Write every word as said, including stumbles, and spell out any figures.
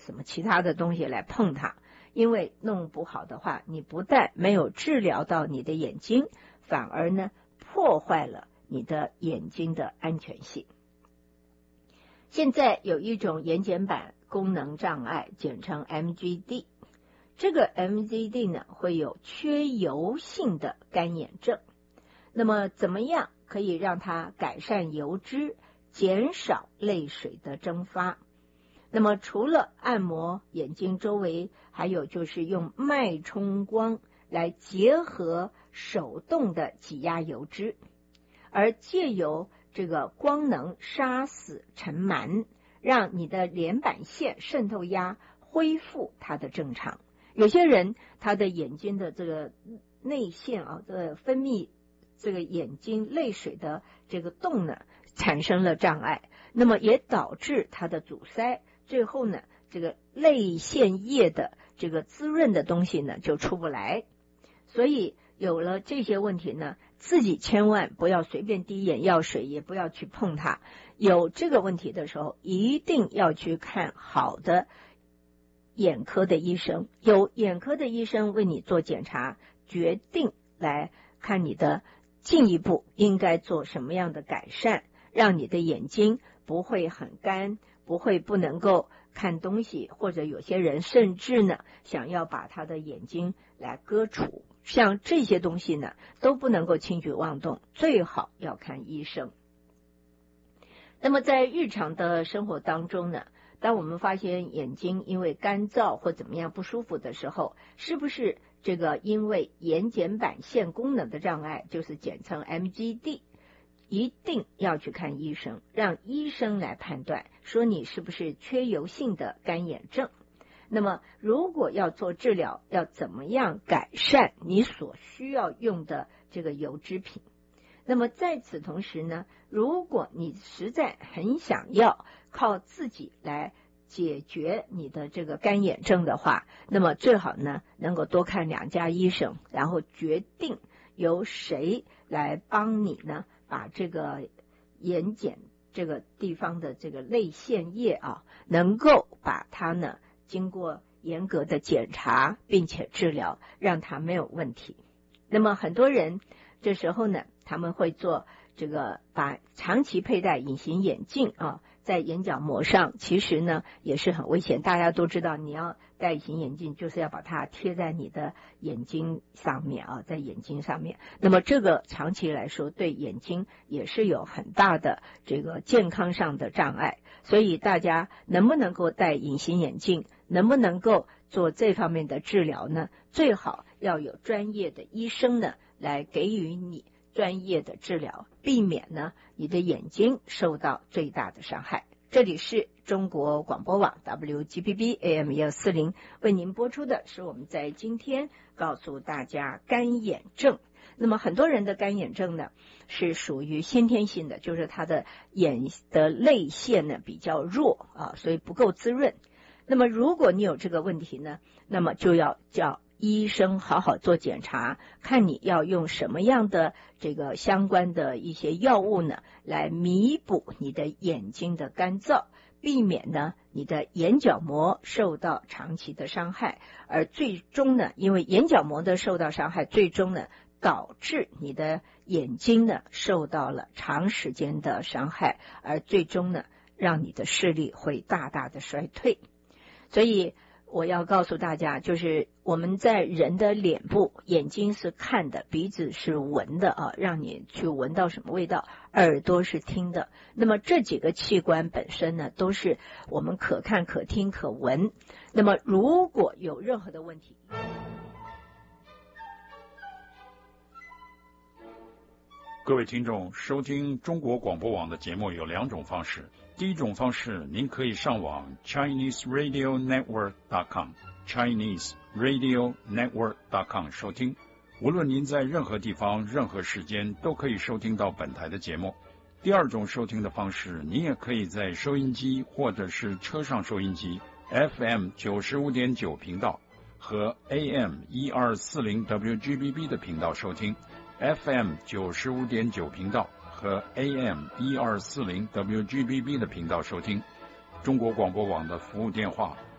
什么其他的东西来碰它，因为弄不好的话，你不但没有治疗到你的眼睛，反而呢破坏了你的眼睛的安全性。现在有一种眼睑板功能障碍，简称 M G D， 这个 M G D 呢会有缺油性的干眼症。那么怎么样可以让它改善油脂，减少泪水的蒸发？那么除了按摩眼睛周围，还有就是用脉冲光来结合手动的挤压油脂，而借由这个光能杀死尘螨，让你的脸板腺渗透压恢复它的正常。有些人他的眼睛的这个内腺啊，这个分泌这个眼睛泪水的这个洞呢产生了障碍，那么也导致它的阻塞，最后呢这个泪腺液的这个滋润的东西呢就出不来。所以有了这些问题呢，自己千万不要随便滴眼药水，也不要去碰它。有这个问题的时候，一定要去看好的眼科的医生，有眼科的医生为你做检查，决定来看你的进一步应该做什么样的改善，让你的眼睛不会很干，不会不能够看东西，或者有些人甚至呢想要把他的眼睛来割除，像这些东西呢都不能够轻举妄动，最好要看医生。那么在日常的生活当中呢，当我们发现眼睛因为干燥或怎么样不舒服的时候，是不是这个因为眼睑板腺功能的障碍，就是简称 M G D， 一定要去看医生，让医生来判断说你是不是缺油性的干眼症。那么如果要做治疗，要怎么样改善你所需要用的这个油脂品？那么在此同时呢，如果你实在很想要靠自己来解决你的这个干眼症的话，那么最好呢能够多看两家医生，然后决定由谁来帮你呢把这个眼睑这个地方的这个泪腺液啊，能够把它呢经过严格的检查并且治疗，让它没有问题。那么很多人这时候呢，他们会做这个把长期佩戴隐形眼镜啊，在眼角膜上，其实呢也是很危险。大家都知道，你要戴隐形眼镜就是要把它贴在你的眼睛上面啊，在眼睛上面。那么这个长期来说对眼睛也是有很大的这个健康上的障碍。所以大家能不能够戴隐形眼镜，能不能够做这方面的治疗呢？最好要有专业的医生呢来给予你专业的治疗，避免呢你的眼睛受到最大的伤害。这里是中国广播网 W G B B A M 一二四零 为您播出的是我们在今天告诉大家干眼症。那么很多人的干眼症呢是属于先天性的，就是他的眼的泪腺呢比较弱啊，所以不够滋润。那么如果你有这个问题呢，那么就要叫医生好好做检查，看你要用什么样的这个相关的一些药物呢，来弥补你的眼睛的干燥，避免呢你的眼角膜受到长期的伤害，而最终呢，因为眼角膜的受到伤害，最终呢导致你的眼睛呢受到了长时间的伤害，而最终呢让你的视力会大大的衰退。所以我要告诉大家，就是我们在人的脸部，眼睛是看的，鼻子是闻的啊，让你去闻到什么味道，耳朵是听的。那么这几个器官本身呢，都是我们可看可听可闻。那么如果有任何的问题， 各位听众，收听中国广播网的节目有两种方式。第一种方式，您可以上网 Chinese Radio Network dot com Chinese Radio Network dot com 收听。无论您在任何地方、任何时间，都可以收听到本台的节目。第二种收听的方式，您也可以在收音机或者是车上收音机 F M 九十五点九 频道和 A M 一二四零 W G B B 的频道收听。F M 九十五点九 频道和 A M 一二四零 W G B B 的频道收听。中国广播网的服务电话